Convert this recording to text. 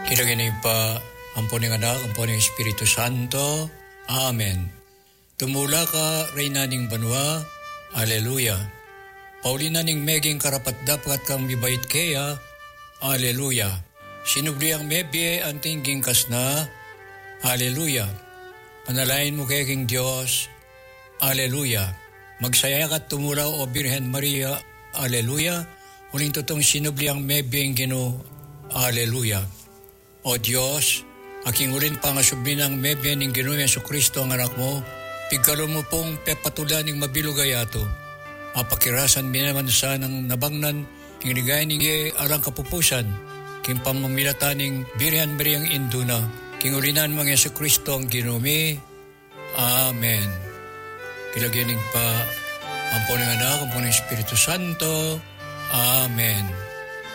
Kilagin pa ang po ng anak, ang po ng Espiritu Santo. Amen. Tumula ka, Reyna ning banwa. Alleluia. Paulina ning meging karapat dapat kang bibait kaya. Alleluia. Sinubli ang mebye ang tingging kasna. Alleluia. Panalain mo kay King Diyos. Alleluia. Magsaya ka't tumulaw o Birhen Maria. Alleluia. Huling tutong sinubli ang mebye ang Ginoo. Alleluia. O Diyos, aking ulin pangasubli ng mebye ng Ginoo Jesucristo ang anak mo, pigkalo mo pong pepatulan ng mabilugayato. Apakirasan minaman sa ng nabangnan, inigay ng arang kapupusan, king pamamilatan ng Birhen Mariang Induna, king ulinan mga Jesucristo ang Ginoo mi. Amen. Kilagyanin pa ang po ng anak, ang po ng Espiritu Santo. Amen.